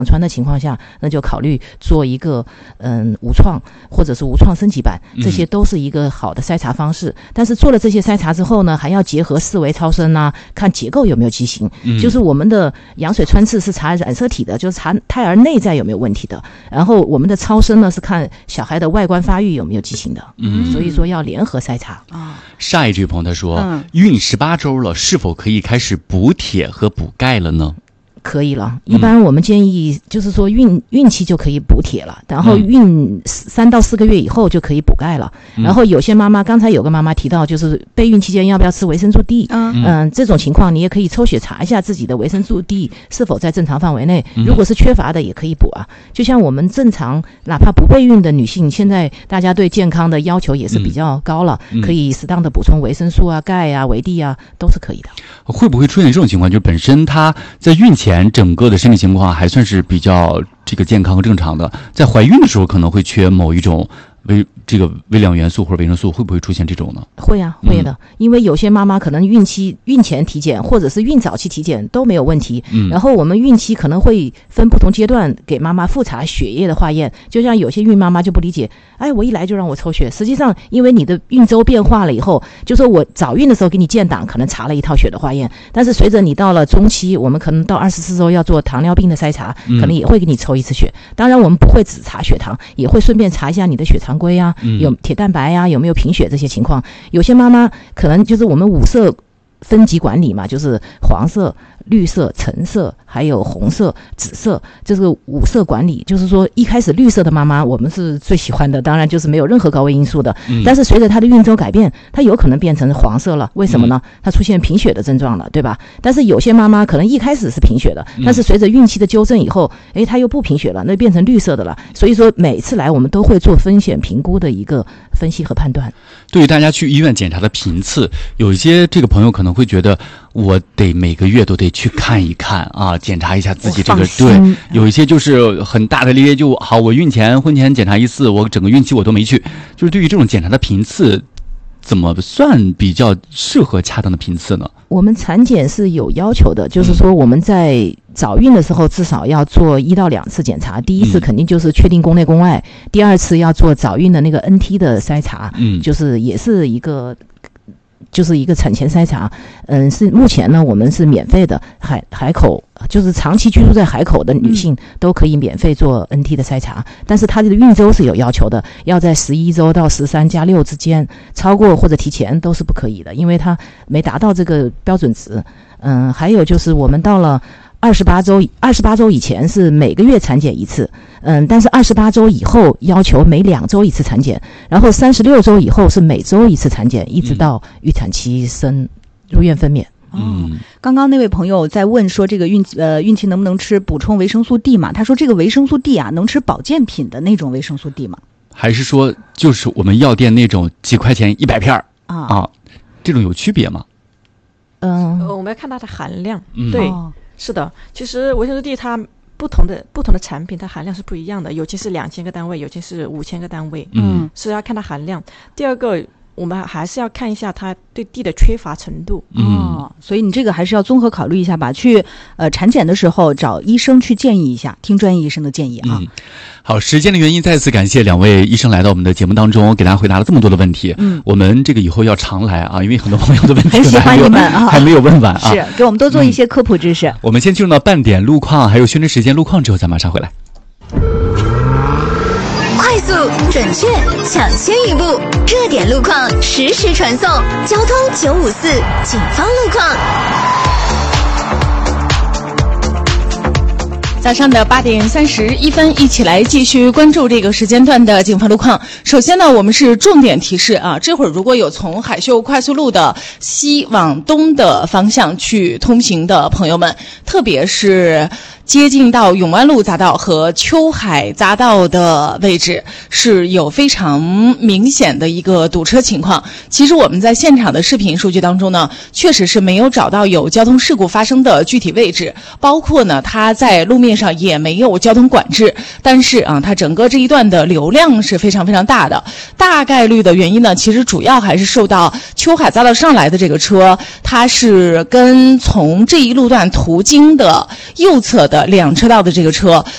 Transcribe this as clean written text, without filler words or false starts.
穿的情况下，那就考虑做一个无创或者是无创升级版，这些都是一个好的筛查方式。但是做了这些筛查之后呢，还要结合四维超声啊，看结构有没有畸形。就是我们的羊水穿刺是查染色体的，就是查胎儿内在有没有问题的，然后我们的超声呢是看小孩的外观发育有没有畸形的。所以说要联合筛查。 上一这位朋友他说，孕18周了，是否可以开始补铁和补钙了呢？ 可以了，一般我们建议就是说孕期就可以补铁了，然后孕3到4个月以后就可以补钙了。然后有些妈妈，刚才有个妈妈提到，就是备孕期间要不要吃维生素 D？这种情况你也可以抽血查一下自己的维生素 D 是否在正常范围内，如果是缺乏的也可以补啊。就像我们正常哪怕不备孕的女性，现在大家对健康的要求也是比较高了，可以适当的补充维生素啊、钙啊、维 D 啊，都是可以的。会不会出现这种情况，就是本身她在孕前整个的身体情况还算是比较这个健康和正常的，在怀孕的时候可能会缺某一种微量元素或者维生素，会不会出现这种呢？会啊，会的。因为有些妈妈可能孕前体检或者是孕早期体检都没有问题，然后我们孕期可能会分不同阶段给妈妈复查血液的化验。就像有些孕妈妈就不理解，我一来就让我抽血，实际上因为你的孕周变化了以后，就说我早孕的时候给你建档可能查了一套血的化验，但是随着你到了中期，我们可能到24周要做糖尿病的筛查，可能也会给你抽一次血。当然我们不会只查血糖，也会顺便查一下你的血常规啊，有铁蛋白啊，有没有贫血这些情况。有些妈妈可能就是我们5色分级管理嘛，就是黄色、绿色、橙色还有红色、紫色，这是5色管理。就是说一开始绿色的妈妈我们是最喜欢的，当然就是没有任何高危因素的，但是随着她的孕周改变，她有可能变成黄色了。为什么呢？她出现贫血的症状了，对吧？但是有些妈妈可能一开始是贫血的，但是随着孕期的纠正以后，她又不贫血了，那变成绿色的了。所以说每次来我们都会做风险评估的一个分析和判断。对于大家去医院检查的频次，有一些这个朋友可能会觉得我得每个月都得去看一看啊，检查一下自己这个。对，有一些就是很大的咧，就好，我婚前检查一次，我整个孕期我都没去。就是对于这种检查的频次，怎么算比较适合恰当的频次呢？我们产检是有要求的，就是说我们在早孕的时候至少要做1到2次检查。第一次肯定就是确定宫内宫外，第二次要做早孕的那个 NT 的筛查，就是也是一个产前筛查。是目前呢我们是免费的，海口就是长期居住在海口的女性都可以免费做 NT 的筛查，但是她的孕周是有要求的，要在11周到13加6之间，超过或者提前都是不可以的，因为她没达到这个标准值。还有就是我们到了28周以前是每个月产检一次，但是28周以后要求每2周一次产检，然后36周以后是每周一次产检，一直到预产期入院分娩。刚刚那位朋友在问说这个孕期能不能吃补充维生素 D 嘛？他说这个维生素 D 啊，能吃保健品的那种维生素 D 吗？还是说就是我们药店那种几块钱100片啊，这种有区别吗？ 我们要看它的含量。对，是的，其实维生素 D 它不同的产品它含量是不一样的，有些是2000个单位，有些是5000个单位，是要看它含量。第二个我们还是要看一下它对 D 的缺乏程度。所以你这个还是要综合考虑一下吧，去产检的时候找医生去建议一下，听专业医生的建议啊。好，时间的原因，再次感谢2位医生来到我们的节目当中，给大家回答了这么多的问题。我们这个以后要常来啊，因为很多朋友的问题很喜欢你们啊，还没有问完啊，是给我们多做一些科普知识。我们先进入到半点路况，还有宣传时间路况之后，再马上回来。快速、准确、抢先一步，热点路况实时传送，交通954警方路况。早上的8点31分，一起来继续关注这个时间段的警方路况。首先呢，我们是重点提示啊，这会儿如果有从海秀快速路的西往东的方向去通行的朋友们，特别是接近到永湾路匝道和秋海匝道的位置是有非常明显的一个堵车情况。其实我们在现场的视频数据当中呢，确实是没有找到有交通事故发生的具体位置，包括呢它在路面上也没有交通管制，但是啊它整个这一段的流量是非常非常大的。大概率的原因呢，其实主要还是受到秋海匝道上来的这个车，它是跟从这一路段途经的右侧的2车道的这个车